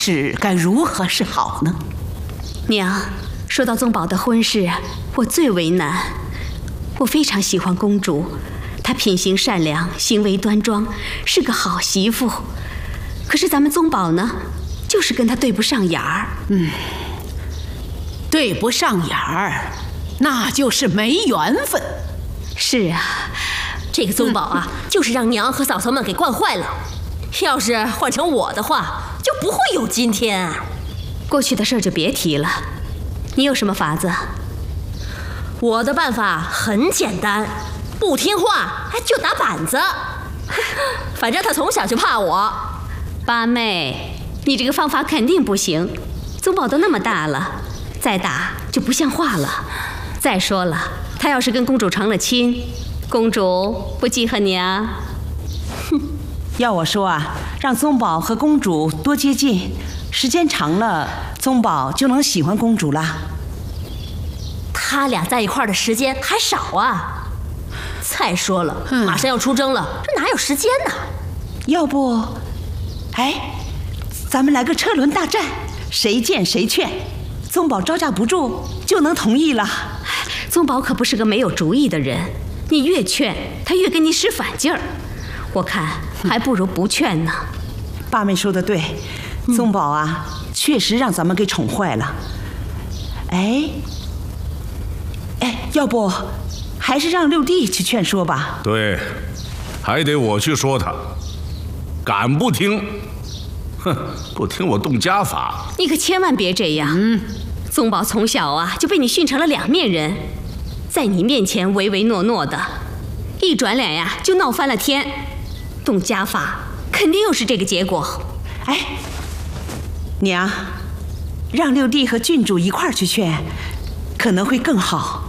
是该如何是好呢？ 娘，说到宗保的婚事，我最为难。我非常喜欢公主，她品行善良，行为端庄，是个好媳妇。可是咱们宗保呢，就是跟她对不上眼儿。 对不上眼儿，那就是没缘分。 是啊， 这个宗保啊，就是让娘和嫂嫂们给惯坏了。要是换成我的话，就不会有今天。 过去的事儿就别提了。你有什么法子？ 我的办法很简单，不听话就打板子。反正他从小就怕我。 八妹，你这个方法肯定不行。宗保都那么大了，再打就不像话了。再说了，他要是跟公主成了亲，公主不记恨你啊？ 要我说啊，让宗保和公主多接近，时间长了，宗保就能喜欢公主了。 他俩在一块儿的时间还少啊。再说了，马上要出征了，这哪有时间呢？ 要不，咱们来个车轮大战，谁见谁劝，宗保招架不住就能同意了。 宗保可不是个没有主意的人，你越劝他越跟你使反劲儿。我看还不如不劝呢。 八妹说的对，宗保啊，确实让咱们给宠坏了。要不还是让六弟去劝说吧。 对，还得我去说他，敢不听？哼，不听我动家法。 你可千万别这样。宗保从小啊就被你训成了两面人，在你面前唯唯诺诺的，一转脸呀就闹翻了天。动家法肯定又是这个结果。 娘，让六弟和郡主一块儿去劝，可能会更好。